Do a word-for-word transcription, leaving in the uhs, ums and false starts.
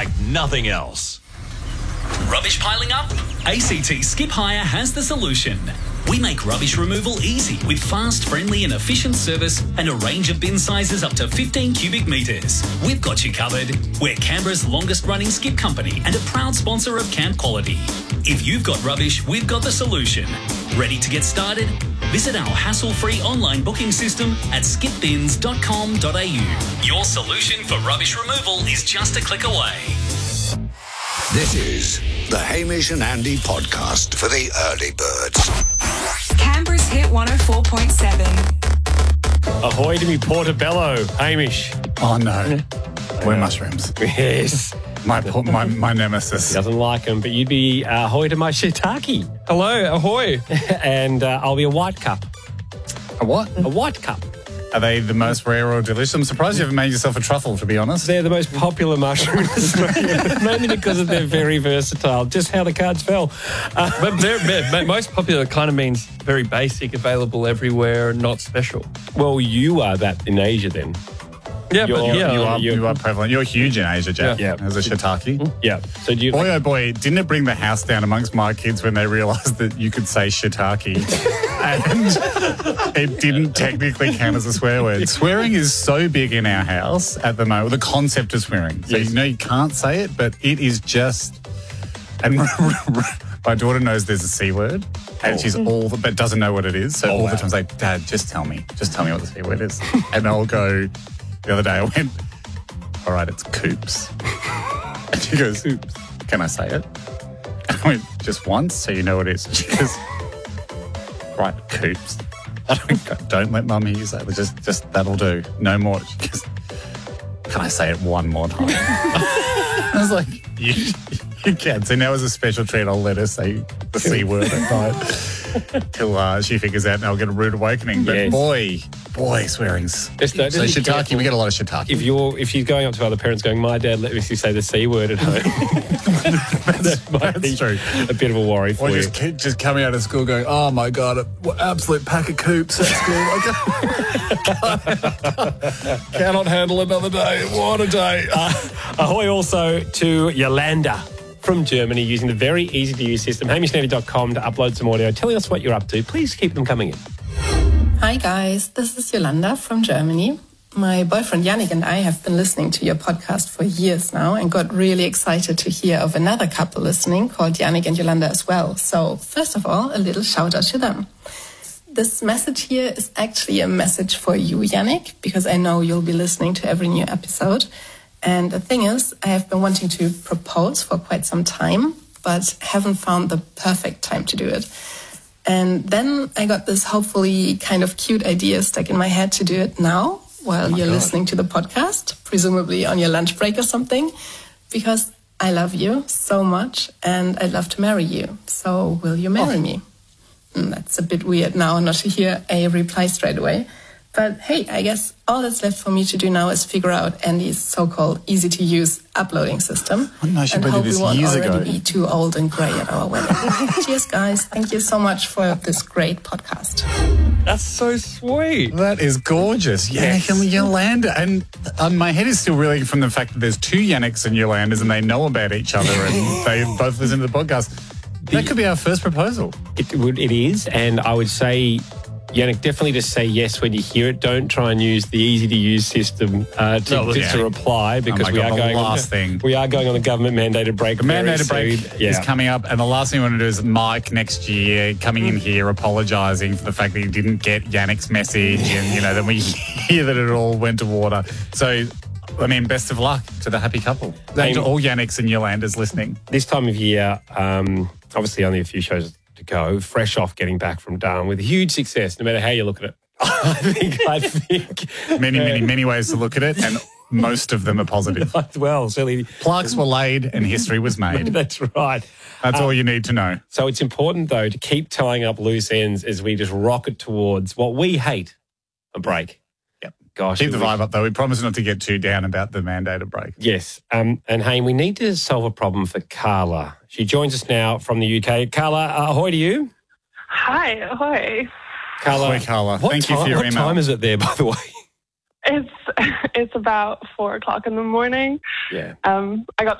like nothing else. Rubbish piling up? A C T Skip Hire has the solution. We make rubbish removal easy with fast, friendly and efficient service and a range of bin sizes up to fifteen cubic metres. We've got you covered. We're Canberra's longest running skip company and a proud sponsor of Camp Quality. If you've got rubbish, we've got the solution. Ready to get started? Visit our hassle-free online booking system at skip bins dot com dot a u. Your solution for rubbish removal is just a click away. This is the Hamish and Andy podcast for the early birds. Canberra's Hit one oh four point seven. Ahoy to me Portobello, Hamish. Oh, no. We're mushrooms. Yes. My, my my nemesis. He doesn't like them, but you'd be uh, ahoy to my shiitake. Hello, ahoy. and uh, I'll be a white cup. A what? A white cup. Are they the most rare or delicious? I'm surprised you haven't made yourself a truffle, to be honest. They're the most popular mushroom in Australia, mainly because they're very versatile, just how the cards fell. Uh, But they're, they're, most popular kind of means very basic, available everywhere, not special. well, you are that in Asia then. Yeah, You're- but yeah. You are, you're- you are prevalent. You're huge in Asia, Jack. Yeah. As a shiitake. Yeah. So do you... Boy, oh boy, didn't it bring the house down amongst my kids when they realised that you could say shiitake and it didn't technically count as a swear word. Swearing is so big in our house at the moment, the concept of swearing. So Yes. you know you can't say it, but it is just... And my daughter knows there's a C word and she's all, but doesn't know what it is. So Oh, all wow. the time, like, Dad, just tell me. Just tell me what the C word is. And I'll go... The other day I went, all right, it's coops. And she goes, oops, can I say it? And I went, just once, so you know what it is. She goes, right, coops. I don't, don't let Mum hear you say it. Just, just, that'll do. No more. She goes, can I say it one more time? I was like, you, you can. So now as a special treat, I'll let her say the C word at night till uh, she figures out and I'll get a rude awakening. But Yes. boy, boy, swearings. Just don't- So just be shiitake, careful. we get a lot of shiitake. If you're, if she's going up to other parents going, my dad let me say the C word at home, that might that's be true. a bit of a worry for Or you. just, ki- just coming out of school going, oh my God, a what absolute pack of coops at school. I can't- cannot handle another day. What a day. Ahoy also to Yolanda from Germany using the very easy-to-use system, hamish nandy dot com, to upload some audio telling us what you're up to. Please keep them coming in. Hi guys, this is Yolanda from Germany. My boyfriend Yannick and I have been listening to your podcast for years now and got really excited to hear of another couple listening called Yannick and Yolanda as well. So first of all, a little shout out to them. This message here is actually a message for you, Yannick, because I know you'll be listening to every new episode. And the thing is, I have been wanting to propose for quite some time, but haven't found the perfect time to do it. And then I got this hopefully kind of cute idea stuck in my head to do it now while you're listening to the podcast, presumably on your lunch break or something, because I love you so much and I'd love to marry you. So will you marry me? Mm, that's a bit weird now not to hear a reply straight away. But hey, I guess all that's left for me to do now is figure out Andy's so-called easy-to-use uploading system. Oh, no, she and did hope this we won't years already ago. be too old and grey at our wedding. Cheers, guys. Thank you so much for this great podcast. That's so sweet. That is gorgeous. Yannick and Yolanda. And um, my head is still reeling from the fact that there's two Yannicks and Yolandas and they know about each other and they both listen to the podcast. That could be our first proposal. It would, it is, and I would say, Yannick, definitely just say yes when you hear it. Don't try and use the easy-to-use system uh, to, No, to, yeah. to reply because my we God, are the going last on, thing. We are going on a government-mandated break. The very mandated break soon. Yeah. is coming up, and the last thing we want to do is Mike next year coming in here apologising for the fact that he didn't get Yannick's message, and you know then we hear that it all went to water. So, I mean, best of luck to the happy couple. And to all Yannicks and Yolandas listening. This time of year, um, obviously only a few shows to go, fresh off getting back from Darwin with huge success, no matter how you look at it. I think, I think. Many, many, many ways to look at it, and most of them are positive. Well, certainly. Plaques were laid and history was made. That's right. That's Um, all you need to know. So it's important, though, to keep tying up loose ends as we just rocket towards what we hate, a break. Yep. Gosh. Keep the we- vibe up, though. We promise not to get too down about the mandated break. Yes. Um, and, hey, we need to solve a problem for Carla. She joins us now from the U K. Carla, uh, ahoy to you. Hi, ahoy. Carla. Ahoy, Carla. What Thank you time, for your what email. time is it there, by the way? It's it's about four o'clock in the morning. Yeah. Um, I got